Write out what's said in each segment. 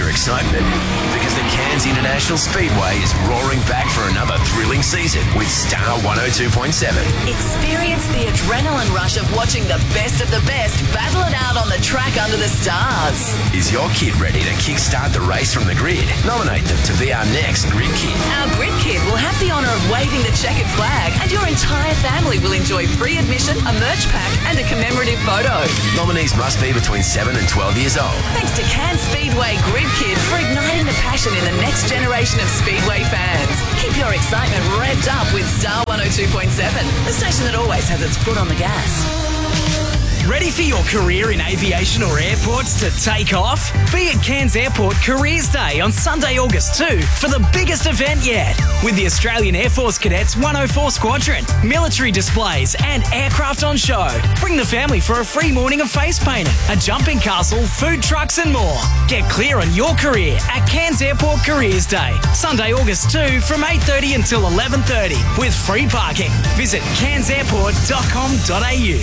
your excitement because the Cairns International Speedway is roaring back for another thrilling season with Star 102.7. Experience the adrenaline rush of watching the best of the best battle it out on the track under the stars. Is your kid ready to kickstart the race from the grid? Nominate them to be our next Grid Kid. Our Grid Kid will have the honour of waving the checkered flag, and your entire family will enjoy free admission, a merch pack and a commemorative photo. Nominees must be between 7 and 12 years old. Thanks to Cairns Speedway Grid Kid for igniting the passion in the next generation of Speedway fans. Keep your excitement revved up with Star 102.7, the station that always has its foot on the gas. Ready for your career in aviation or airports to take off? Be at Cairns Airport Careers Day on Sunday, August 2 for the biggest event yet. With the Australian Air Force Cadets 104 Squadron, military displays and aircraft on show. Bring the family for a free morning of face painting, a jumping castle, food trucks and more. Get clear on your career at Cairns Airport Careers Day, Sunday, August 2 from 8:30 until 11:30 with free parking. Visit cairnsairport.com.au.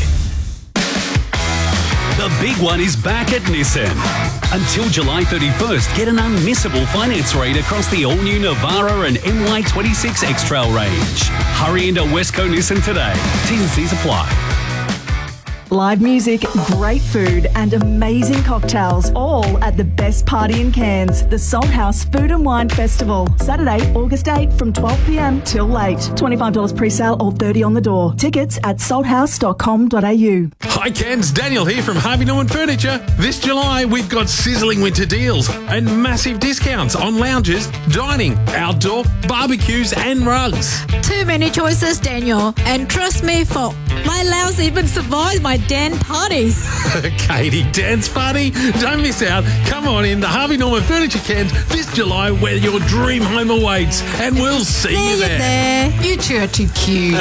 The big one is back at Nissan. Until July 31st, get an unmissable finance rate across the all-new Navara and MY26 X-Trail range. Hurry into Westco Nissan today. T&Cs apply. Live music, great food and amazing cocktails, all at the best party in Cairns, the Salt House Food and Wine Festival. Saturday, August 8 from 12 p.m. till late. $25 pre-sale or $30 on the door. Tickets at salthouse.com.au. Hi Cairns, Daniel here from Harvey Norman Furniture. This July we've got sizzling winter deals and massive discounts on lounges, dining, outdoor, barbecues and rugs. Too many choices, Daniel. And trust me, for my lounge even survived my dance parties. Katie, dance party? Don't miss out. Come on in the Harvey Norman Furniture Cairns this July where your dream home awaits, and we'll see you there. You two are too cute.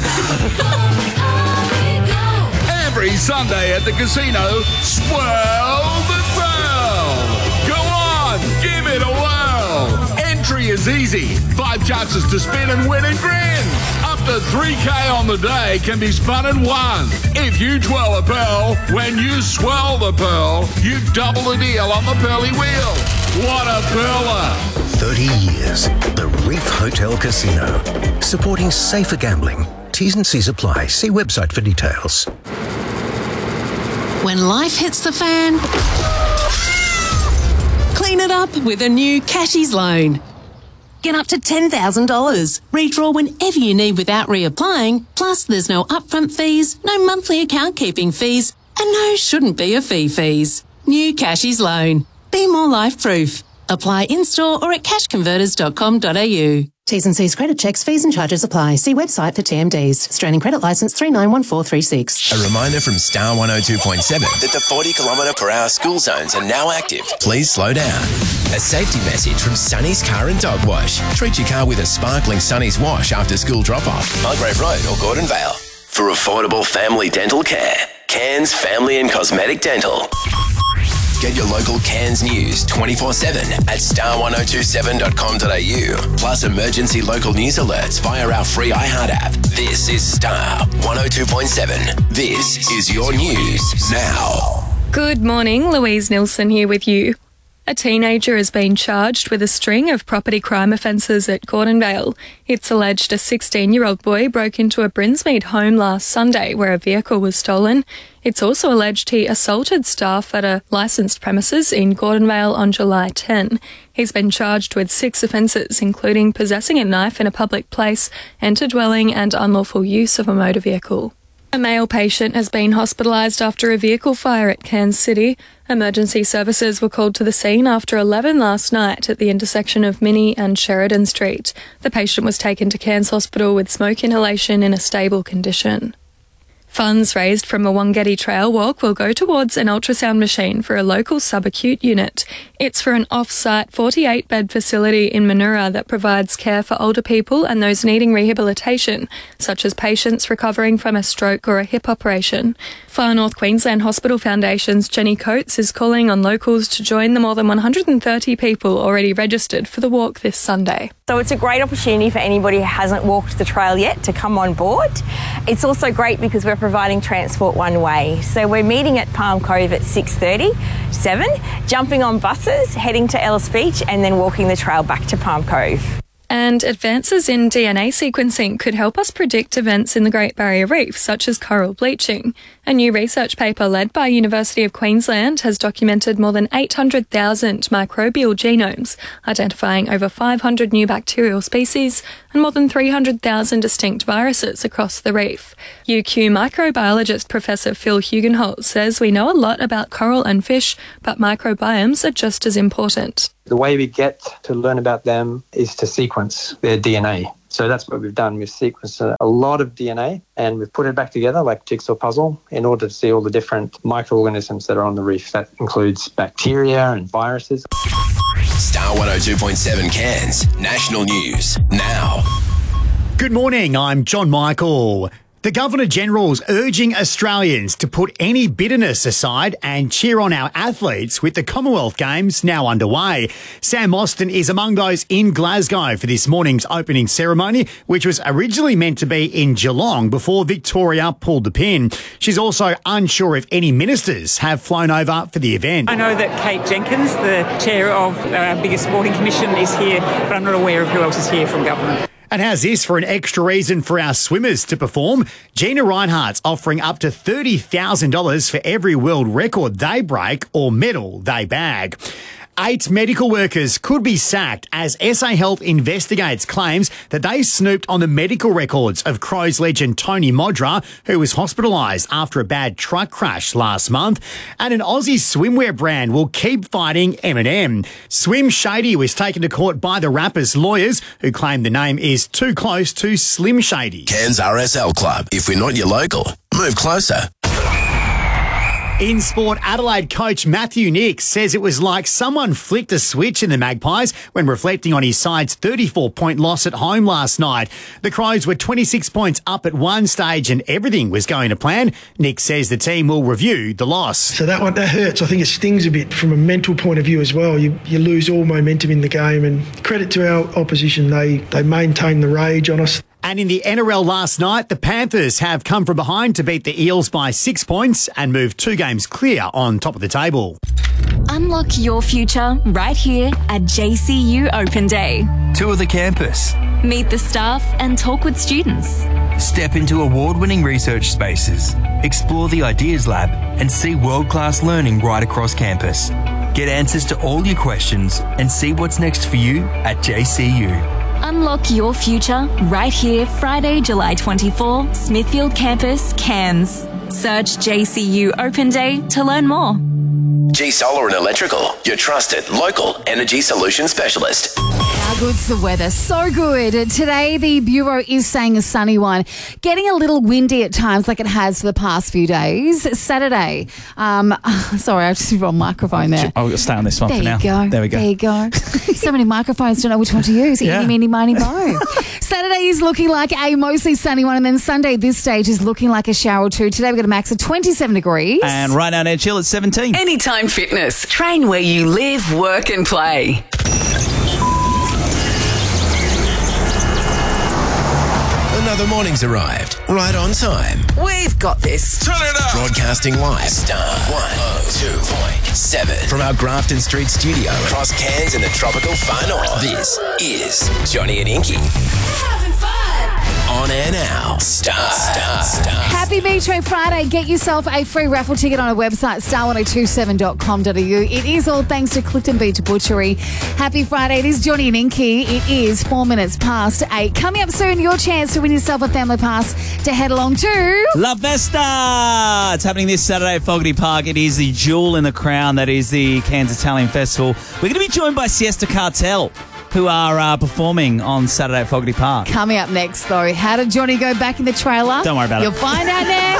Every Sunday at the casino, swirl the thrill. Go on, give it a whirl. Entry is easy. 5 chances to spin and win a grin. Up to 3K on the day can be spun and won. If you twirl a pearl, when you swirl the pearl, you double the deal on the pearly wheel. What a pearler! 30 years. The Reef Hotel Casino. Supporting safer gambling. T's and C's apply. See website for details. When life hits the fan, clean it up with a new Cashies loan. Get up to $10,000. Redraw whenever you need without reapplying. Plus, there's no upfront fees, no monthly account keeping fees, and no shouldn't be a fees. New Cashies loan. Be more life-proof. Apply in-store or at cashconverters.com.au. T's and C's credit checks, fees and charges apply. See website for TMDs. Australian Credit Licence 391436. A reminder from Star 102.7 that the 40km/h school zones are now active. Please slow down. A safety message from Sunny's Car and Dog Wash. Treat your car with a sparkling Sunny's wash after school drop-off. Mulgrave Road or Gordon Vale. For affordable family dental care, Cairns Family and Cosmetic Dental. Get your local Cairns news 24/7 at star1027.com.au. Plus emergency local news alerts via our free iHeart app. This is Star 102.7. This is your news now. Good morning, Louise Nilsson here with you. A teenager has been charged with a string of property crime offences at Gordon Vale. It's alleged a 16-year-old boy broke into a Brinsmead home last Sunday where a vehicle was stolen. It's also alleged he assaulted staff at a licensed premises in Gordon Vale on July 10. He's been charged with 6 offences, including possessing a knife in a public place, enter dwelling and unlawful use of a motor vehicle. A male patient has been hospitalised after a vehicle fire at Cairns City. Emergency services were called to the scene after 11 last night at the intersection of Minnie and Sheridan Street. The patient was taken to Cairns Hospital with smoke inhalation in a stable condition. Funds raised from a Wangeti Trail Walk will go towards an ultrasound machine for a local subacute unit. It's for an off-site 48-bed facility in Manoora that provides care for older people and those needing rehabilitation, such as patients recovering from a stroke or a hip operation. Far North Queensland Hospital Foundation's Jenny Coates is calling on locals to join the more than 130 people already registered for the walk this Sunday. So it's a great opportunity for anybody who hasn't walked the trail yet to come on board. It's also great because we're providing transport one way. So we're meeting at Palm Cove at 6:37, jumping on buses, heading to Ellis Beach and then walking the trail back to Palm Cove. And advances in DNA sequencing could help us predict events in the Great Barrier Reef, such as coral bleaching. A new research paper led by University of Queensland has documented more than 800,000 microbial genomes, identifying over 500 new bacterial species and more than 300,000 distinct viruses across the reef. UQ microbiologist Professor Phil Hugenholtz says we know a lot about coral and fish, but microbiomes are just as important. The way we get to learn about them is to sequence their DNA. So that's what we've done. We've sequenced a lot of DNA and we've put it back together like a jigsaw puzzle in order to see all the different microorganisms that are on the reef. That includes bacteria and viruses. Star 102.7 Cairns, national news, now. Good morning, I'm John Michael. The Governor-General's urging Australians to put any bitterness aside and cheer on our athletes with the Commonwealth Games now underway. Sam Austin is among those in Glasgow for this morning's opening ceremony, which was originally meant to be in Geelong before Victoria pulled the pin. She's also unsure if any ministers have flown over for the event. I know that Kate Jenkins, the chair of our biggest sporting commission, is here, but I'm not aware of who else is here from government. And how's this for an extra reason for our swimmers to perform? Gina Reinhardt's offering up to $30,000 for every world record they break or medal they bag. 8 medical workers could be sacked as SA Health investigates claims that they snooped on the medical records of Crows legend Tony Modra, who was hospitalised after a bad truck crash last month. And an Aussie swimwear brand will keep fighting M&M. Swim Shady was taken to court by the rapper's lawyers, who claim the name is too close to Slim Shady. Cairns RSL Club. If we're not your local, move closer. In sport, Adelaide coach Matthew Nicks says it was like someone flicked a switch in the Magpies when reflecting on his side's 34-point loss at home last night. The Crows were 26 points up at one stage and everything was going to plan. Nicks says the team will review the loss. So that hurts. I think it stings a bit from a mental point of view as well. You lose all momentum in the game, and credit to our opposition. They maintain the rage on us. And in the NRL last night, the Panthers have come from behind to beat the Eels by 6 points and move 2 games clear on top of the table. Unlock your future right here at JCU Open Day. Tour the campus. Meet the staff and talk with students. Step into award-winning research spaces. Explore the Ideas Lab and see world-class learning right across campus. Get answers to all your questions and see what's next for you at JCU. Unlock your future right here, Friday, July 24, Smithfield Campus, Cairns. Search JCU Open Day to learn more. G Solar and Electrical, your trusted local energy solution specialist. How good's the weather? So good. Today, the Bureau is saying a sunny one. Getting a little windy at times like it has for the past few days. Saturday. Sorry, I just wrong microphone there. I'll stay on this one there for now. Go. There we go. There you go. So many microphones, don't know which one to use. Yeah. Eeny, meeny, miny, moe. Saturday is looking like a mostly sunny one, and then Sunday this stage is looking like a shower or two. Today we've got a max of 27 degrees. And right now, Ned Chill at 17. Anytime Fitness. Train where you live, work and play. Another morning's arrived, right on time. We've got this. Turn it up. Broadcasting live, Star 102.7 from our Grafton Street studio across Cairns in the tropical far north. This is Johnny and Inky. Having fun. On air now, Star. Happy Metro Friday. Get yourself a free raffle ticket on our website, star1027.com.au. It is all thanks to Clifton Beach Butchery. Happy Friday. It is Johnny and Inky. It is 4 minutes past 8. Coming up soon, your chance to win yourself a family pass to head along to La Festa. It's happening this Saturday at Fogarty Park. It is the jewel in the crown that is the Cairns Italian Festival. We're going to be joined by Siesta Cartel, who are performing on Saturday at Fogarty Park. Coming up next, though, how did Johnny go back in the trailer? Don't worry about it. You'll find out next.